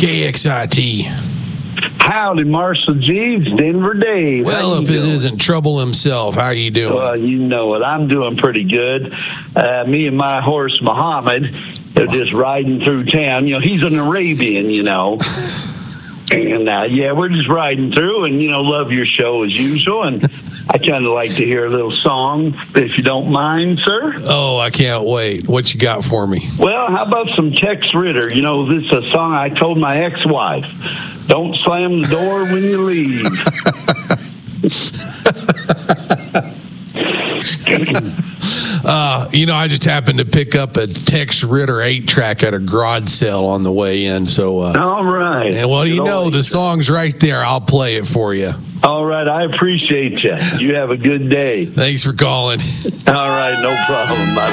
KXIT. Howdy, Marshall Jeeves, Denver Dave. Well, if it isn't Trouble himself, how you doing? Well, you know it. I'm doing pretty good. Me and my horse, Muhammad, are just riding through town. You know, he's an Arabian, you know. And, we're just riding through and, love your show as usual. And I kind of like to hear a little song, if you don't mind, sir. Oh, I can't wait. What you got for me? Well, how about some Tex Ritter? You know, this is a song I told my ex-wife. Don't slam the door when you leave. I just happened to pick up a Tex Ritter 8-track at a garage sale on the way in. So, all right. And well, the song's right there. I'll play it for you. All right. I appreciate you. You have a good day. Thanks for calling. All right. No problem. Bye.